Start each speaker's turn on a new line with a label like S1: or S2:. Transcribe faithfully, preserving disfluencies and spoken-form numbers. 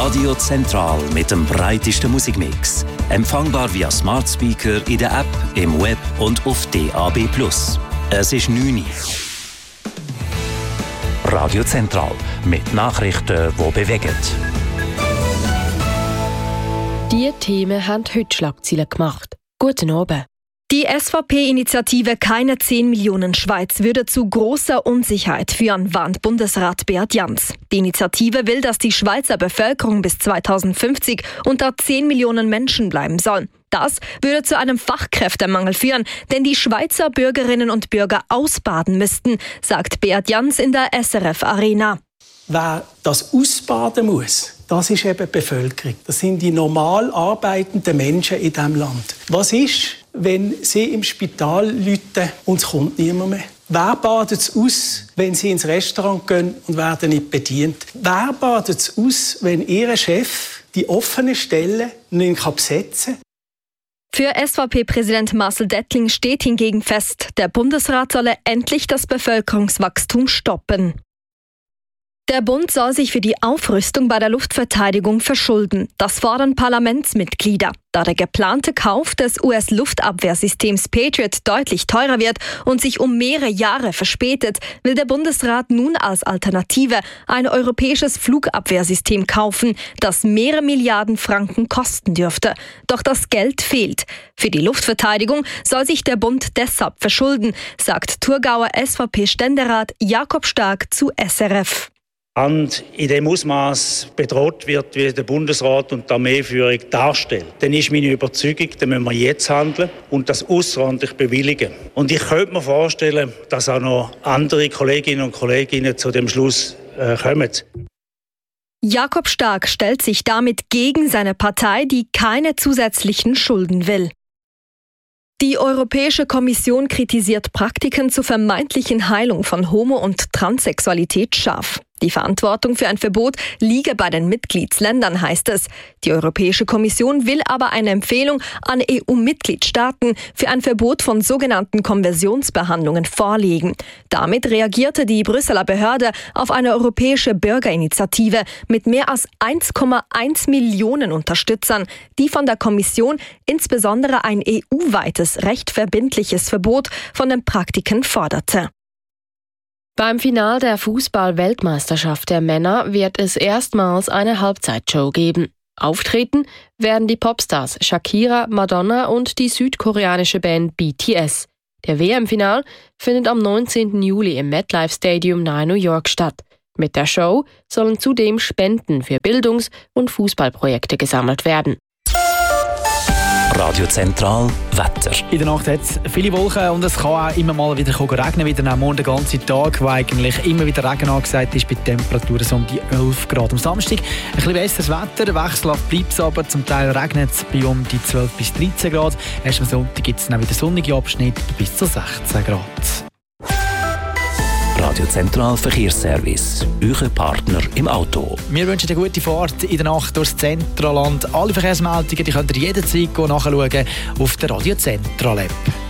S1: Radio Zentral mit dem breitesten Musikmix. Empfangbar via Smart Speaker in der App, im Web und auf D A B plus. Es ist neun Uhr. Radio Zentral mit Nachrichten, die bewegen.
S2: Diese Themen haben heute Schlagzeilen gemacht. Guten Abend. Die S V P-Initiative «Keine zehn Millionen Schweiz» würde zu großer Unsicherheit führen, warnt Bundesrat Beat Jans. Die Initiative will, dass die Schweizer Bevölkerung bis zweitausendfünfzig unter zehn Millionen Menschen bleiben soll. Das würde zu einem Fachkräftemangel führen, denn die Schweizer Bürgerinnen und Bürger ausbaden müssten, sagt Beat Jans in der S R F Arena.
S3: Wer das ausbaden muss, das ist eben die Bevölkerung. Das sind die normal arbeitenden Menschen in diesem Land. Was ist, wenn sie im Spital läuten und es kommt niemand mehr? Wer badet es aus, wenn sie ins Restaurant gehen und werden nicht bedient? Wer badet es aus, wenn ihr Chef die offenen Stellen nicht besetzen kann?
S2: Für S V P-Präsident Marcel Dettling steht hingegen fest, der Bundesrat solle endlich das Bevölkerungswachstum stoppen. Der Bund soll sich für die Aufrüstung bei der Luftverteidigung verschulden. Das fordern Parlamentsmitglieder. Da der geplante Kauf des U S-Luftabwehrsystems Patriot deutlich teurer wird und sich um mehrere Jahre verspätet, will der Bundesrat nun als Alternative ein europäisches Flugabwehrsystem kaufen, das mehrere Milliarden Franken kosten dürfte. Doch das Geld fehlt. Für die Luftverteidigung soll sich der Bund deshalb verschulden, sagt Thurgauer S V P-Ständerat Jakob Stark zu S R F.
S4: Und in dem Ausmaß bedroht wird, wie der Bundesrat und die Armeeführung darstellt, dann ist meine Überzeugung, dann müssen wir jetzt handeln und das ausserordentlich bewilligen. Und ich könnte mir vorstellen, dass auch noch andere Kolleginnen und Kollegen zu dem Schluss äh, kommen.
S2: Jakob Stark stellt sich damit gegen seine Partei, die keine zusätzlichen Schulden will. Die Europäische Kommission kritisiert Praktiken zur vermeintlichen Heilung von Homo- und Transsexualität scharf. Die Verantwortung für ein Verbot liege bei den Mitgliedsländern, heißt es. Die Europäische Kommission will aber eine Empfehlung an E U-Mitgliedstaaten für ein Verbot von sogenannten Konversionsbehandlungen vorlegen. Damit reagierte die Brüsseler Behörde auf eine europäische Bürgerinitiative mit mehr als eins Komma eins Millionen Unterstützern, die von der Kommission insbesondere ein E U-weites rechtverbindliches Verbot von den Praktiken forderte. Beim Final der Fußball-Weltmeisterschaft der Männer wird es erstmals eine Halbzeitshow geben. Auftreten werden die Popstars Shakira, Madonna und die südkoreanische Band B T S. Der W M-Final findet am neunzehnten Juli im MetLife Stadium nahe New York statt. Mit der Show sollen zudem Spenden für Bildungs- und Fußballprojekte gesammelt werden.
S1: Radio Zentral Wetter.
S5: In der Nacht hat es viele Wolken und es kann auch immer mal wieder regnen. Wieder am Morgen den ganzen Tag, wo eigentlich immer wieder Regen angesagt ist, bei Temperaturen so um die elf Grad. Am Samstag ein bisschen besseres Wetter, wechselhaft bleibt es aber. Zum Teil regnet es bei um die zwölf bis dreizehn Grad. Erst am Sonntag gibt es dann wieder sonnige Abschnitte bis zu sechzehn Grad.
S1: Radio Zentral Verkehrsservice, euer Partner im Auto.
S5: Wir wünschen eine gute Fahrt in der Nacht durchs Zentralland. Alle Verkehrsmeldungen die könnt ihr jederzeit nachschauen auf der Radio Zentral App.